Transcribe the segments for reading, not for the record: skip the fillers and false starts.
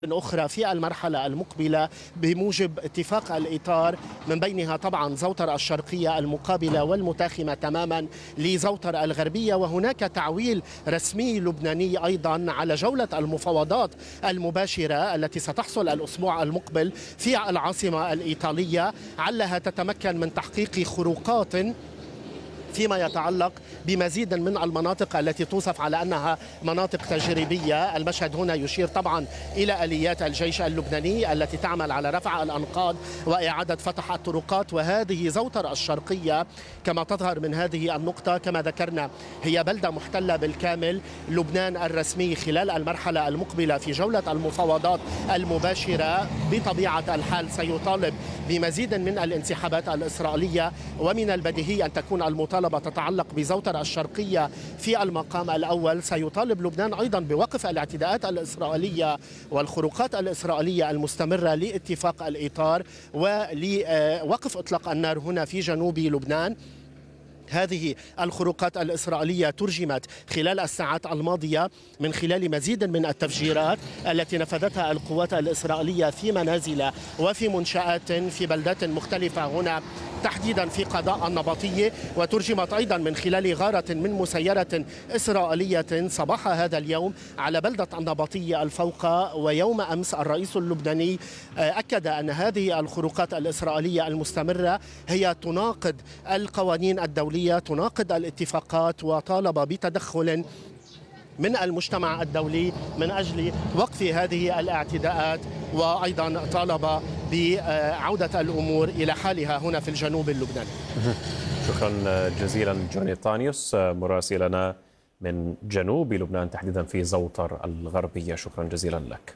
أخرى في المرحلة المقبلة بموجب اتفاق الإطار، من بينها طبعا زوطر الشرقية المقابلة والمتاخمة تماما لزوطر الغربية. وهناك تعويل رسمي لبناني أيضا على جولة المفاوضات المباشرة التي ستحصل الأسبوع المقبل في العاصمة الإيطالية، علها تتمكن من تحقيق خروقات فيما يتعلق بمزيد من المناطق التي توصف على أنها مناطق تجريبية. المشهد هنا يشير طبعا إلى آليات الجيش اللبناني التي تعمل على رفع الأنقاض وإعادة فتح الطرقات. وهذه زوطر الشرقية كما تظهر من هذه النقطة، كما ذكرنا هي بلدة محتلة بالكامل. لبنان الرسمي خلال المرحلة المقبلة في جولة المفاوضات المباشرة بطبيعة الحال سيطالب بمزيد من الانسحابات الإسرائيلية، ومن البديهي أن تكون المطالبة تتعلق بزوطر الشرقية في المقام الأول. سيطالب لبنان أيضا بوقف الاعتداءات الإسرائيلية والخروقات الإسرائيلية المستمرة لاتفاق الإطار ولوقف إطلاق النار هنا في جنوب لبنان. هذه الخروقات الإسرائيلية ترجمت خلال الساعات الماضية من خلال مزيد من التفجيرات التي نفذتها القوات الإسرائيلية في منازل وفي منشآت في بلدات مختلفة هنا تحديدا في قضاء النبطية، وترجمت أيضا من خلال غارة من مسيرة إسرائيلية صباح هذا اليوم على بلدة النبطية الفوقة. ويوم أمس الرئيس اللبناني أكد أن هذه الخروقات الإسرائيلية المستمرة هي تناقض القوانين الدولية، تناقض الاتفاقات، وطالب بتدخل من المجتمع الدولي من أجل وقف هذه الاعتداءات، وأيضا طالب بعودة الأمور إلى حالها هنا في الجنوب اللبناني. شكرا جزيلا جوني طانيوس مراسلنا من جنوب لبنان تحديدا في زوطر الغربية، شكرا جزيلا لك.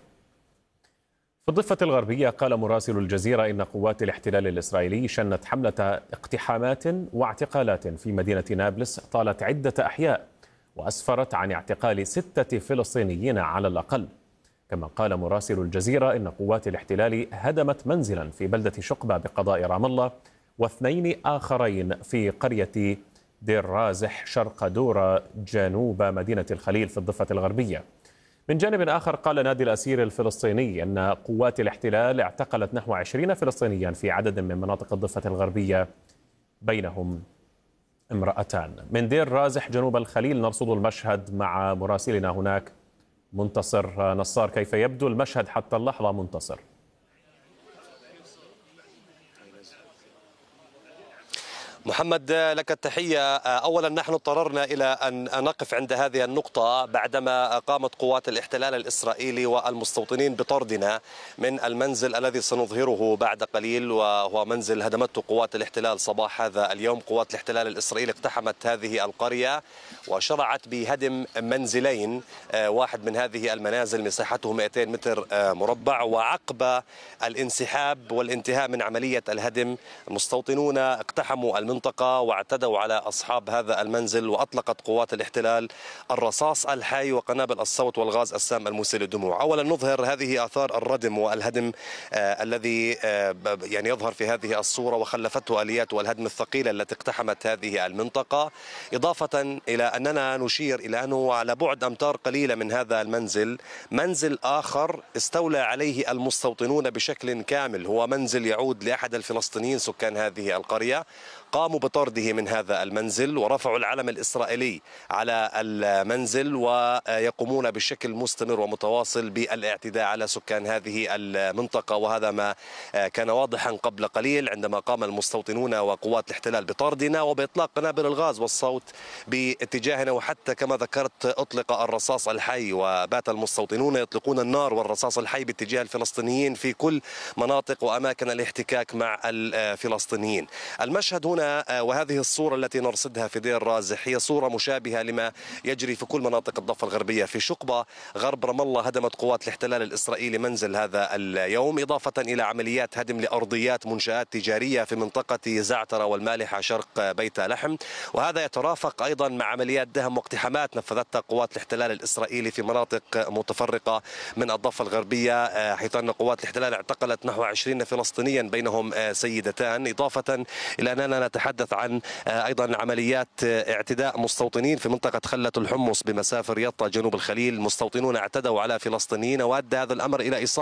في الضفة الغربية قال مراسل الجزيرة إن قوات الاحتلال الإسرائيلي شنت حملة اقتحامات واعتقالات في مدينة نابلس طالت عدة أحياء وأسفرت عن اعتقال 6 فلسطينيين على الأقل. كما قال مراسل الجزيرة إن قوات الاحتلال هدمت منزلا في بلدة شقبة بقضاء رام الله و2 آخرين في قرية دير رازح شرق دورة جنوب مدينة الخليل في الضفة الغربية. من جانب آخر قال نادي الأسير الفلسطيني أن قوات الاحتلال اعتقلت نحو 20 فلسطينيا في عدد من مناطق الضفة الغربية بينهم امرأتان. من دير رازح جنوب الخليل نرصد المشهد مع مراسلنا هناك منتصر نصار. كيف يبدو المشهد حتى اللحظة منتصر؟ محمد لك التحية. أولا نحن اضطررنا إلى أن نقف عند هذه النقطة بعدما قامت قوات الاحتلال الإسرائيلي والمستوطنين بطردنا من المنزل الذي سنظهره بعد قليل، وهو منزل هدمته قوات الاحتلال صباح هذا اليوم. قوات الاحتلال الإسرائيلي اقتحمت هذه القرية وشرعت بهدم منزلين، واحد من هذه المنازل مساحته 200 متر مربع. وعقب الانسحاب والانتهاء من عملية الهدم المستوطنون اقتحموا المنطقة واعتدوا على أصحاب هذا المنزل، وأطلقت قوات الاحتلال الرصاص الحي وقنابل الصوت والغاز السام المسيل للدموع. أولا نظهر هذه آثار الردم والهدم الذي يعني يظهر في هذه الصورة، وخلفته آليات والهدم الثقيلة التي اقتحمت هذه المنطقة، إضافة إلى أننا نشير إلى أنه على بعد أمتار قليلة من هذا المنزل منزل آخر استولى عليه المستوطنون بشكل كامل، هو منزل يعود لأحد الفلسطينيين سكان هذه القرية. قاموا بطرده من هذا المنزل ورفعوا العلم الإسرائيلي على المنزل، ويقومون بشكل مستمر ومتواصل بالاعتداء على سكان هذه المنطقة. وهذا ما كان واضحا قبل قليل عندما قام المستوطنون وقوات الاحتلال بطردنا وبإطلاق قنابل الغاز والصوت باتجاهنا، وحتى كما ذكرت أطلق الرصاص الحي، وبات المستوطنون يطلقون النار والرصاص الحي باتجاه الفلسطينيين في كل مناطق وأماكن الاحتكاك مع الفلسطينيين. المشهد هنا وهذه الصورة التي نرصدها في دير رازح هي صورة مشابهة لما يجري في كل مناطق الضفة الغربية. في شقبة غرب رام الله هدمت قوات الاحتلال الإسرائيلي منزل هذا اليوم، إضافة إلى عمليات هدم لأرضيات منشآت تجارية في منطقة زعترة والمالحة شرق بيت لحم. وهذا يترافق أيضا مع عمليات دهم واقتحامات نفذتها قوات الاحتلال الإسرائيلي في مناطق متفرقة من الضفة الغربية، حيث أن قوات الاحتلال اعتقلت نحو 20 فلسطينيا بينهم سيدتان، إضافة إلى أننا نتحدث عن أيضا عمليات اعتداء مستوطنين في منطقة خلة الحمص بمسافة رياض جنوب الخليل. مستوطنون اعتدوا على فلسطينيين وأدى هذا الأمر إلى إصابة